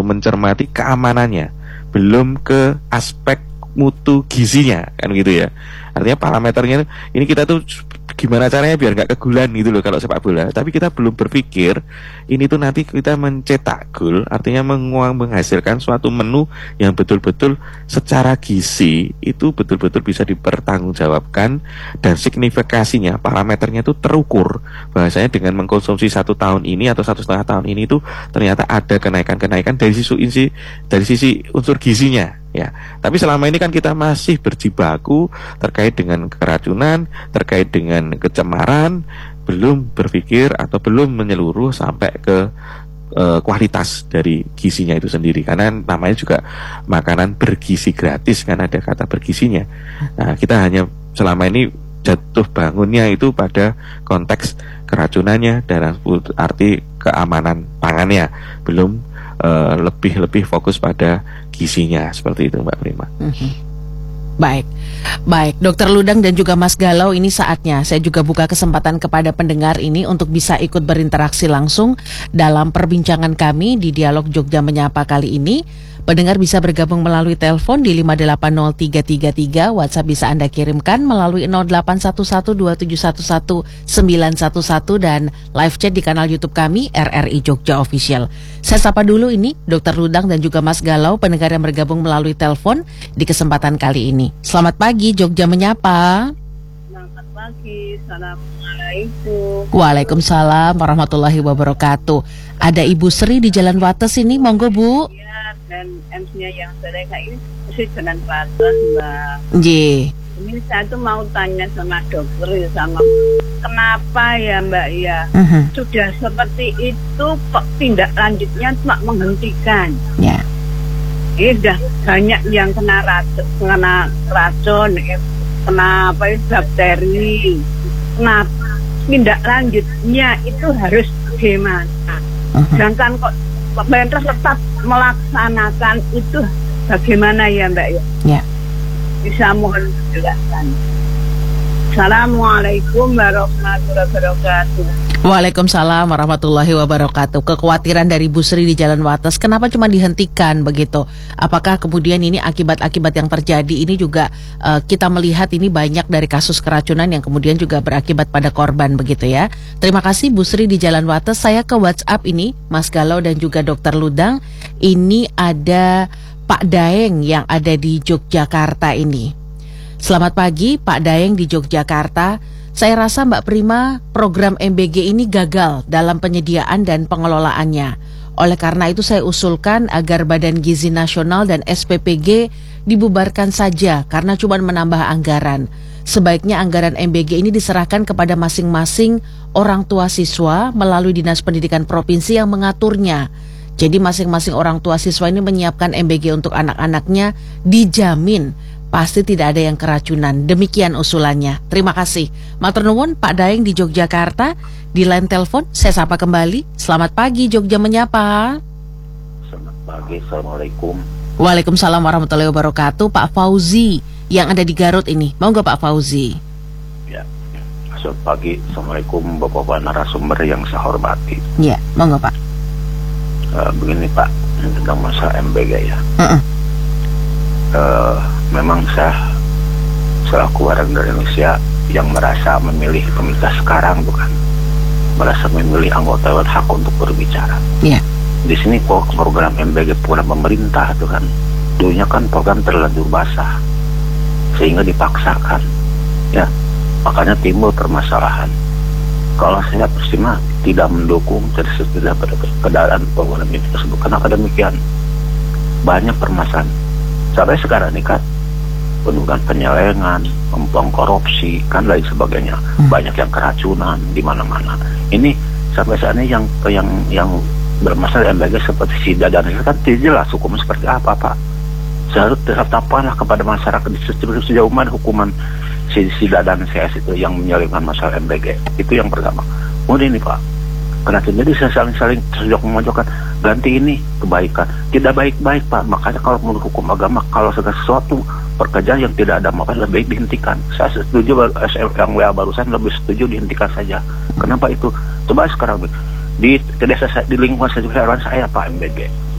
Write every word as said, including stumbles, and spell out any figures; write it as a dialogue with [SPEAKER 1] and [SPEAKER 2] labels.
[SPEAKER 1] mencermati keamanannya, belum ke aspek mutu gizinya, kan gitu ya. Artinya parameternya ini kita tuh gimana caranya biar nggak kegulan gitu loh kalau sepak bola. Tapi kita belum berpikir ini tuh nanti kita mencetak gol, artinya menguang menghasilkan suatu menu yang betul-betul secara gizi itu betul-betul bisa dipertanggungjawabkan dan signifikasinya, parameternya itu terukur. Bahasanya dengan mengkonsumsi satu tahun ini atau satu setengah tahun ini tuh ternyata ada kenaikan-kenaikan dari sisi insi, dari sisi unsur gizinya. Ya, tapi selama ini kan kita masih berjibaku terkait dengan keracunan, terkait dengan kecemaran, belum berpikir atau belum menyeluruh sampai ke uh, kualitas dari gizinya itu sendiri. Karena namanya juga makanan bergizi gratis, kan ada kata bergizinya. Nah, kita hanya selama ini jatuh bangunnya itu pada konteks keracunannya dan arti keamanan pangannya, belum uh, lebih-lebih fokus pada gizinya, seperti itu Mbak Prima. Mm-hmm.
[SPEAKER 2] Baik, baik Dokter Ludang dan juga Mas Galau, ini saatnya saya juga buka kesempatan kepada pendengar ini untuk bisa ikut berinteraksi langsung dalam perbincangan kami di Dialog Jogja Menyapa kali ini. Pendengar bisa bergabung melalui telepon di lima delapan nol tiga tiga tiga, WhatsApp bisa Anda kirimkan melalui nol delapan satu satu dua tujuh satu satu sembilan satu satu dan live chat di kanal YouTube kami R R I Jogja Official. Saya sapa dulu ini Dokter Ludang dan juga Mas Galau, pendengar yang bergabung melalui telepon di kesempatan kali ini. Selamat pagi Jogja Menyapa.
[SPEAKER 3] Selamat pagi, Assalamualaikum.
[SPEAKER 2] Waalaikumsalam warahmatullahi wabarakatuh. Ada Ibu Sri di Jalan Wates ini, monggo Bu.
[SPEAKER 3] Dan M C-nya yang Zaleha ini mesti Jalan Wates, Mbak.
[SPEAKER 2] Ye.
[SPEAKER 3] Ini saya tuh mau tanya sama dokter, sama kenapa ya Mbak ya,
[SPEAKER 2] uh-huh.
[SPEAKER 3] sudah seperti itu kok tindak lanjutnya cuma menghentikan.
[SPEAKER 2] Ya.
[SPEAKER 3] Ini sudah banyak yang kena racun, kena racun, kena apa itu bakteri. Nah, tindak lanjutnya itu harus bagaimana? Uh-huh. Sedangkan kok pemerintah tetap melaksanakan itu bagaimana ya Mbak ya?
[SPEAKER 2] Ya.
[SPEAKER 3] Bisa mohon dijelaskan. Assalamualaikum warahmatullahi wabarakatuh.
[SPEAKER 2] Waalaikumsalam warahmatullahi wabarakatuh. Kekhawatiran dari Bu Sri di Jalan Wates, kenapa cuma dihentikan begitu? Apakah kemudian ini akibat-akibat yang terjadi ini juga uh, kita melihat ini banyak dari kasus keracunan yang kemudian juga berakibat pada korban begitu ya? Terima kasih Bu Sri di Jalan Wates. Saya ke WhatsApp ini, Mas Galau dan juga Dokter Ludang. Ini ada Pak Daeng yang ada di Yogyakarta ini. Selamat pagi Pak Daeng di Yogyakarta. Saya rasa Mbak Prima, program M B G ini gagal dalam penyediaan dan pengelolaannya. Oleh karena itu saya usulkan agar Badan Gizi Nasional dan S P P G dibubarkan saja karena cuma menambah anggaran. Sebaiknya anggaran M B G ini diserahkan kepada masing-masing orang tua siswa melalui Dinas Pendidikan Provinsi yang mengaturnya. Jadi masing-masing orang tua siswa ini menyiapkan M B G untuk anak-anaknya, dijamin pasti tidak ada yang keracunan. Demikian usulannya. Terima kasih. Matur nuwun Pak Daeng di Yogyakarta. Di line telepon saya sapa kembali. Selamat pagi Jogja Menyapa.
[SPEAKER 4] Selamat pagi, Assalamualaikum.
[SPEAKER 2] Waalaikumsalam warahmatullahi wabarakatuh. Pak Fauzi yang ada di Garut ini. Mau nggak Pak Fauzi?
[SPEAKER 4] Ya. Selamat pagi, Assalamualaikum Bapak-bapak narasumber yang saya hormati.
[SPEAKER 2] Ya, mau nggak Pak?
[SPEAKER 4] Uh, begini Pak, tentang masalah M B G ya.
[SPEAKER 2] Uh-uh.
[SPEAKER 4] Uh, memang saya selaku warga negara Indonesia yang merasa memilih pemerintah sekarang, bukan merasa memilih anggota dewan hak untuk berbicara.
[SPEAKER 2] Iya. Yeah.
[SPEAKER 4] Di sini kok program M B G program pemerintah itu kan, dulunya kan program terlanjur basah sehingga dipaksakan, ya makanya timbul permasalahan. Kalau saya persimak tidak mendukung tidak pada keadaan program ini tersebut. Kenapa demikian? Banyak permasalahan sampai sekarang ini kan, penugasan penyelewengan, pembuang korupsi, kan lain sebagainya. Hmm. Banyak yang keracunan di mana-mana. Ini sampai saat ini yang yang yang bermasalah M B G seperti SIDA dan itu kan tidak jelas hukum seperti apa Pak. Seharusnya ditetapkanlah kepada masyarakat sejauh mana hukuman SIDA dan C S itu yang menyelewengkan masalah M B G. Itu yang pertama. Kemudian ini Pak, karena jadi saya saling-saling terjok memojokkan, ganti ini kebaikan, tidak baik-baik Pak. Makanya kalau menurut hukum agama, kalau segala sesuatu pekerjaan yang tidak ada maka lebih baik dihentikan. Saya setuju yang W A barusan, lebih setuju dihentikan saja. Kenapa itu? Coba sekarang di, di desa saya, di lingkungan saya, saya Pak M B G